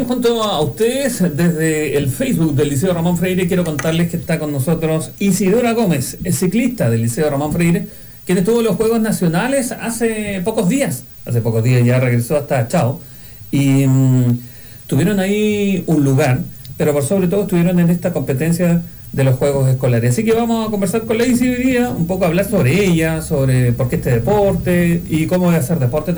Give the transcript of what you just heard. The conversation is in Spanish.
junto a ustedes desde el Facebook del Liceo Ramón Freire. Quiero contarles que está con nosotros Isidora Gómez, ciclista del Liceo Ramón Freire, quien estuvo en los Juegos Nacionales hace pocos días. Hace pocos días ya regresó hasta Chao. Y tuvieron ahí un lugar, pero por sobre todo estuvieron en esta competencia de los Juegos Escolares. Así que vamos a conversar con la Isi hoy día, un poco hablar sobre ella, sobre por qué este deporte y cómo es hacer deporte